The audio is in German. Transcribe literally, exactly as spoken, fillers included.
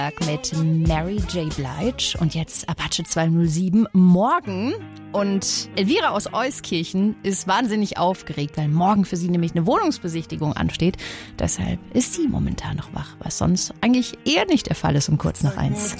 Mit Mary J. Blige und jetzt Apache zweihundertsieben morgen. Und Elvira aus Euskirchen ist wahnsinnig aufgeregt, weil morgen für sie nämlich eine Wohnungsbesichtigung ansteht. Deshalb ist sie momentan noch wach, was sonst eigentlich eher nicht der Fall ist um kurz nach eins.